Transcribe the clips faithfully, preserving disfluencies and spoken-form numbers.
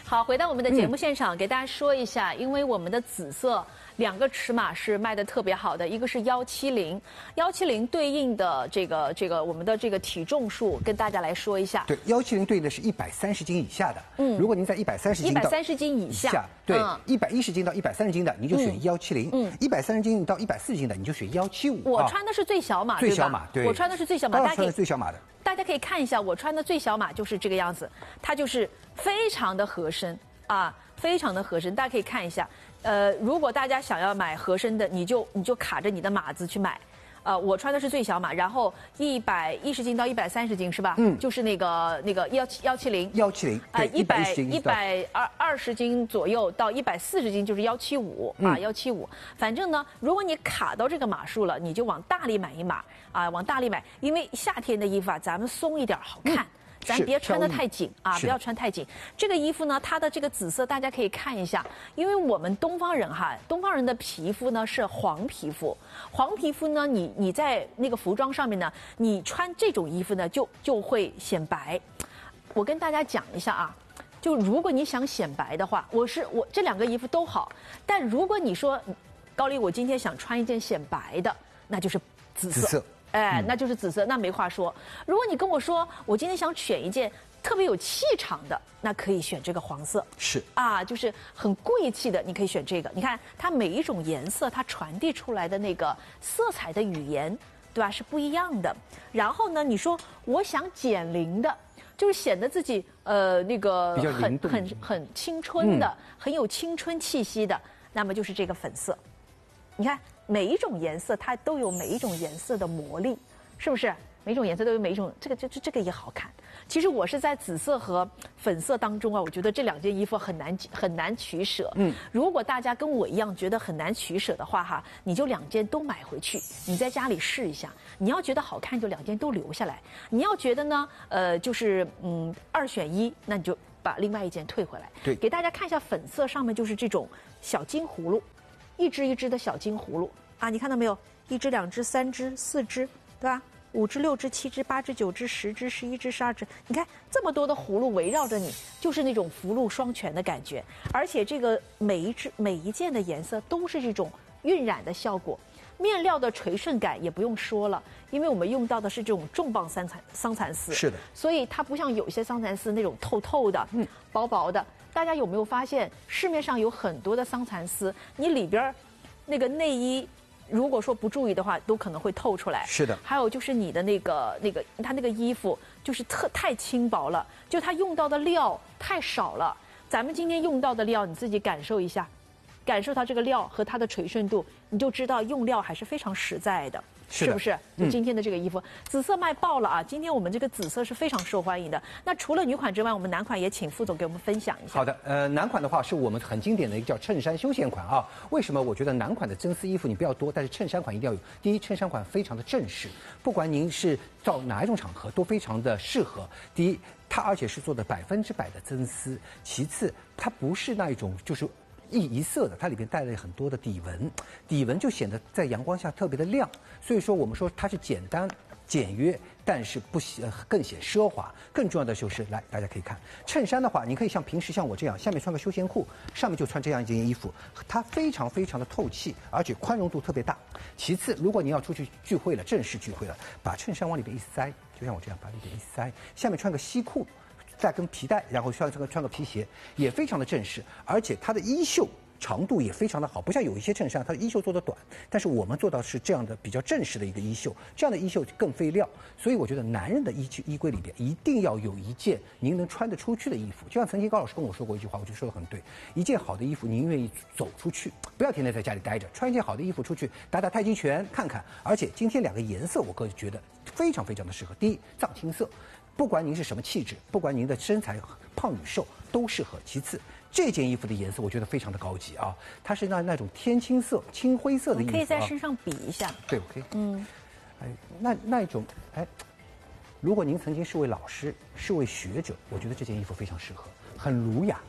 好，回到我们的节目现场，嗯、给大家说一下，因为我们的紫色两个尺码是卖的特别好的，一个是幺七零，幺七零对应的这个这个我们的这个体重数，跟大家来说一下。 对，幺七零对应的是一百三十斤以下的。嗯，如果您在一百三十斤到一百三十斤以下， 对，一百一十斤到一百三十斤的，您就选幺七零。嗯，一百三十斤到一百四十斤的，你就选幺七五。 我穿的是最小码， 最小码，对， 我穿的是最小码， 大家穿的最小码的。 大家可以看一下，我穿的最小码就是这个样子，它就是非常的合身啊，非常的合身。大家可以看一下，呃，如果大家想要买合身的，你就你就卡着你的码子去买。呃，我穿的是最小码，然后一百一十斤到一百三十斤是吧？嗯，就是那个那个幺七幺七零幺七零， 啊，一百一百二二十斤左右到一百四十斤就是幺七五啊，幺七五。反正呢，如果你卡到这个码数了，你就往大里买一码啊，往大里买，因为夏天的衣服啊，咱们松一点好看。嗯，咱别穿得太紧啊，不要穿太紧。这个衣服呢，它的这个紫色大家可以看一下，因为我们东方人哈，东方人的皮肤呢是黄皮肤，黄皮肤呢，你你在那个服装上面呢，你穿这种衣服呢就就会显白。我跟大家讲一下啊，就如果你想显白的话，我是我这两个衣服都好，但如果你说高丽，我今天想穿一件显白的，那就是紫色。紫色哎，那就是紫色，那没话说。如果你跟我说，我今天想选一件特别有气场的，那可以选这个黄色。 是啊，就是很贵气的，你可以选这个。你看，它每一种颜色，它传递出来的那个色彩的语言，对吧，是不一样的。然后呢，你说我想减龄的，就是显得自己呃那个很很很青春的，嗯、很有青春气息的，那么就是这个粉色。你看。每一种颜色它都有每一种颜色的魔力，是不是？每一种颜色都有每一种，这个这这这个也好看。其实我是在紫色和粉色当中啊，我觉得这两件衣服很难很难取舍。嗯，如果大家跟我一样觉得很难取舍的话哈，你就两件都买回去，你在家里试一下。你要觉得好看，就两件都留下来；你要觉得呢，呃，就是嗯二选一，那你就把另外一件退回来。 对， 给大家看一下粉色上面就是这种小金葫芦。一只一只的小金葫芦啊，你看到没有？一只、两只、三只、四只，对吧？五只、六只、七只、八只、九只、十只、十一只、十二只，你看这么多的葫芦围绕着你，就是那种福禄双全的感觉。而且这个每一只每一件的颜色都是这种晕染的效果，面料的垂顺感也不用说了，因为我们用到的是这种重磅桑蚕桑蚕丝， 是的， 所以它不像有些桑蚕丝那种透透的、嗯、薄薄的。大家有没有发现，市面上有很多的桑蚕丝，你里边那个内衣，如果说不注意的话，都可能会透出来。 是的。 还有就是你的那个那个，它那个衣服就是特太轻薄了，就它用到的料太少了。咱们今天用到的料，你自己感受一下，感受它这个料和它的垂顺度，你就知道用料还是非常实在的。 是, 是不是？就今天的这个衣服，嗯、紫色卖爆了啊！今天我们这个紫色是非常受欢迎的。那除了女款之外，我们男款也请副总给我们分享一下。 好的，呃，男款的话是我们很经典的一个叫衬衫休闲款啊。为什么？我觉得男款的真丝衣服你不要多，但是衬衫款一定要有。第一，衬衫款非常的正式，不管您是到哪一种场合都非常的适合。第一，它而且是做的百分之百的真丝。其次，它不是那一种就是。一一色的，它里边带了很多的底纹，底纹就显得在阳光下特别的亮，所以说我们说它是简单简约，但是不显更显奢华。更重要的就是来，大家可以看衬衫的话，你可以像平时像我这样，下面穿个休闲裤，上面就穿这样一件衣服，它非常非常的透气，而且宽容度特别大。其次，如果你要出去聚会了，正式聚会了，把衬衫往里边一塞，就像我这样把里边一塞，下面穿个西裤。再跟皮带，然后穿这个穿个皮鞋，也非常的正式，而且它的衣袖长度也非常的好，不像有一些衬衫它的衣袖做的短，但是我们做到是这样的比较正式的一个衣袖，这样的衣袖更费料，所以我觉得男人的衣衣柜里边一定要有一件您能穿得出去的衣服。就像曾经高老师跟我说过一句话，我觉得说的很对，一件好的衣服您愿意走出去，不要天天在家里待着，穿一件好的衣服出去打打太极拳看看。而且今天两个颜色我个人觉得非常非常的适合。第一，藏青色。不管您是什么气质，不管您的身材胖与瘦都适合。其次，这件衣服的颜色我觉得非常的高级啊，它是那那种天青色、青灰色的衣服、啊。 可以在身上比一下。 对，我可以。嗯，哎，那那一种，哎，如果您曾经是位老师，是位学者，我觉得这件衣服非常适合，很儒雅。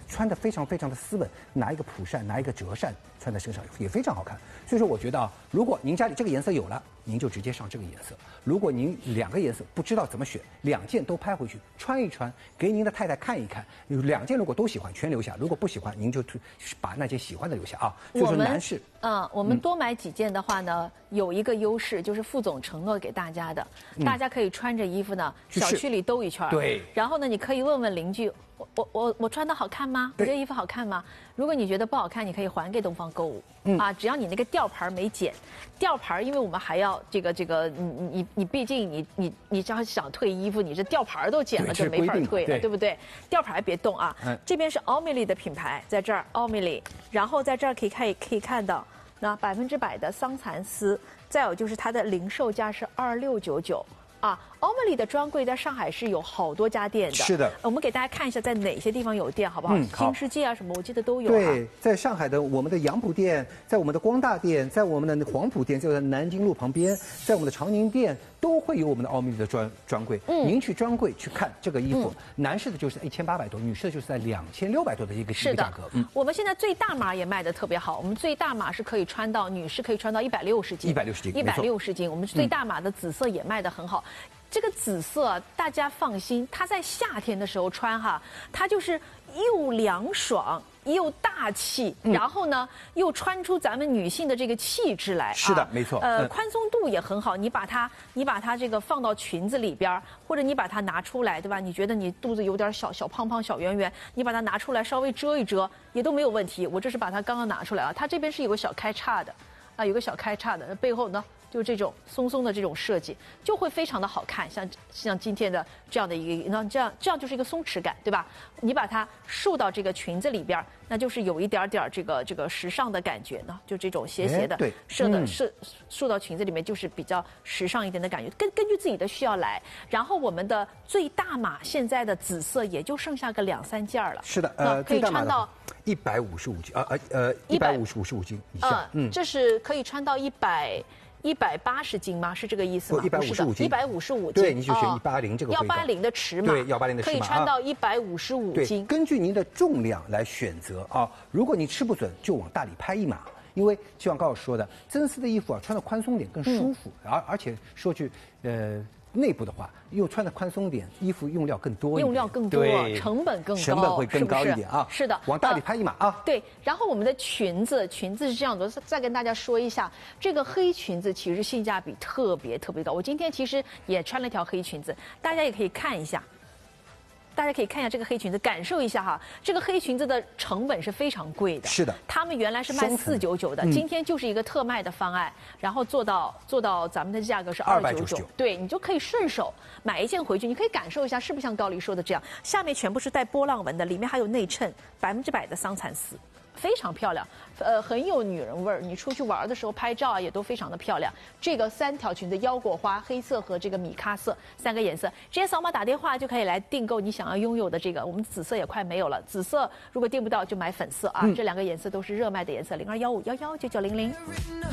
穿的非常非常的斯文，拿一个蒲扇，拿一个折扇穿在身上也非常好看。所以说，我觉得啊，如果您家里这个颜色有了，您就直接上这个颜色；如果您两个颜色不知道怎么选，两件都拍回去穿一穿，给您的太太看一看。两件如果都喜欢，全留下；如果不喜欢，您就把那件喜欢的留下啊。所以说，男士， 嗯，我们多买几件的话呢，嗯、有一个优势就是副总承诺给大家的，嗯、大家可以穿着衣服呢，小区里兜一圈， 对， 然后呢，你可以问问邻居。我我我我穿的好看吗？我这衣服好看吗？如果你觉得不好看，你可以还给东方购物、嗯、啊，只要你那个吊牌没剪，吊牌，因为我们还要这个这个，你你你毕竟你你你只要想退衣服，你这吊牌都剪了就没法退了， 对, 对不对？吊牌别动啊！嗯、这边是奥米丽的品牌，在这儿奥米丽，然后在这儿可以看可以看到，那百分之百的桑蚕丝，再有就是它的零售价是二六九九。啊，奥米丽的专柜在上海是有好多家店的。 是的， 我们给大家看一下在哪些地方有店，好不好？嗯，好。新世界啊什么，我记得都有、啊。 对，在上海的我们的杨浦店，在我们的光大店，在我们的黄浦店，就在南京路旁边，在我们的长宁店都会有我们的奥米丽的专专柜。嗯，您去专柜去看这个衣服，嗯、男士的就是一千八百多，女士的就是在两千六百多的一个一个价格。 嗯，我们现在最大码也卖的特别好，我们最大码是可以穿到，女士可以穿到一百六十斤， 一百六十斤， 一百六十斤。我们最大码的紫色也卖得很好。嗯，这个紫色大家放心，它在夏天的时候穿哈，它就是又凉爽又大气，嗯、然后呢又穿出咱们女性的这个气质来。 是的，啊、没错。 呃，宽松度也很好，你把它你把它这个放到裙子里边，或者你把它拿出来，对吧？你觉得你肚子有点小小胖胖小圆圆，你把它拿出来稍微遮一遮也都没有问题。我这是把它刚刚拿出来啊，它这边是有个小开叉的，啊，有个小开叉的，背后呢。就这种松松的这种设计，就会非常的好看，像像今天的这样的一个，那这样这样就是一个松弛感，对吧？你把它束到这个裙子里边，那就是有一点点这个这个时尚的感觉呢，就这种斜斜的， 对， 设的是束到裙子里面，就是比较时尚一点的感觉，根根据自己的需要来。然后我们的最大码现在的紫色也就剩下个两三件了， 是的，呃， 可以穿到一百五十五斤，呃呃呃，一百五十五十五斤以下， 嗯，这是可以穿到一百。一百八十斤吗？是这个意思吗？ 一百五十五斤， 一百五十五斤。 对，你就选一八零这个。 幺八零的尺码。 对，幺八零的尺码可以穿到一百五十五斤。 根据您的重量来选择啊。如果你吃不准，就往大里拍一码。因为就像高老师说的，真丝的衣服啊，穿的宽松点更舒服，嗯、而而且说句呃。内部的话，又穿的宽松点，衣服用料更多一点， 用料更多，成本更高， 成本会更高一点啊。 是的， 往大里拍一码啊。 对，然后我们的裙子，裙子是这样的，再跟大家说一下，这个黑裙子其实性价比特别特别高。我今天其实也穿了一条黑裙子，大家也可以看一下。大家可以看一下这个黑裙子，感受一下哈，这个黑裙子的成本是非常贵的。 是的， 他们原来是卖四九九的，嗯、今天就是一个特卖的方案，然后做到做到咱们的价格是二九九，对你就可以顺手买一件回去，你可以感受一下是不是像高黎说的这样，下面全部是带波浪纹的，里面还有内衬，百分之百的桑蚕丝。非常漂亮，呃，很有女人味儿。你出去玩的时候拍照啊，也都非常的漂亮。这个三条裙子，腰果花、黑色和这个米咖色三个颜色，直接扫码打电话就可以来订购你想要拥有的这个。我们紫色也快没有了，紫色如果订不到就买粉色啊，嗯、这两个颜色都是热卖的颜色，零二幺五幺幺九九零零。